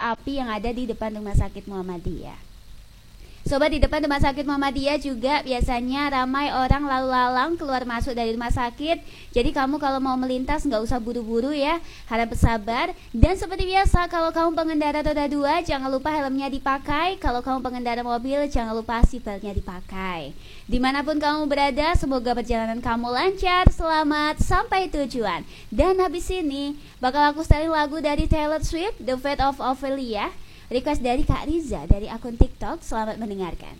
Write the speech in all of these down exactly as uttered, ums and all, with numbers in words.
api yang ada di depan Rumah Sakit Muhammadiyah. Sobat, di depan Rumah Sakit Muhammadiyah juga biasanya ramai orang lalu lalang keluar masuk dari rumah sakit. Jadi kamu kalau mau melintas nggak usah buru-buru ya, harap bersabar. Dan seperti biasa, kalau kamu pengendara roda dua jangan lupa helmnya dipakai. Kalau kamu pengendara mobil jangan lupa seatbeltnya dipakai. Dimanapun kamu berada, semoga perjalanan kamu lancar, selamat sampai tujuan. Dan habis ini bakal aku setelin lagu dari Taylor Swift, The Fate of Ophelia. Request dari Kak Riza dari akun TikTok. Selamat mendengarkan.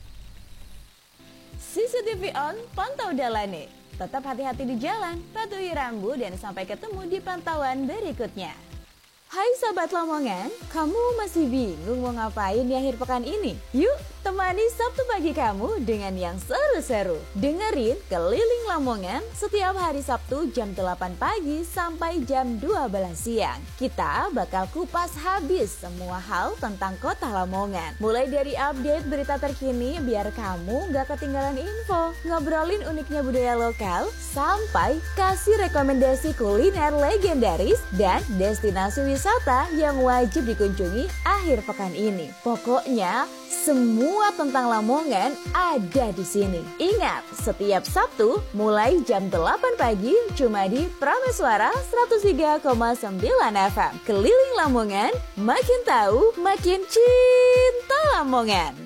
C C T V on, pantau dalane. Tetap hati-hati di jalan, patuhi rambu dan sampai ketemu di pantauan berikutnya. Hai Sobat Lamongan, kamu masih bingung mau ngapain di akhir pekan ini? Yuk, temani Sabtu pagi kamu dengan yang seru-seru. Dengerin Keliling Lamongan setiap hari Sabtu jam delapan pagi sampai jam dua belas siang. Kita bakal kupas habis semua hal tentang kota Lamongan. Mulai dari update berita terkini biar kamu gak ketinggalan info, ngobrolin uniknya budaya lokal, sampai kasih rekomendasi kuliner legendaris dan destinasi wisata wisata yang wajib dikunjungi akhir pekan ini. Pokoknya semua tentang Lamongan ada di sini. Ingat, setiap Sabtu mulai jam delapan pagi cuma di Prameswara seratus tiga koma sembilan F M. Keliling Lamongan, makin tahu makin cinta Lamongan.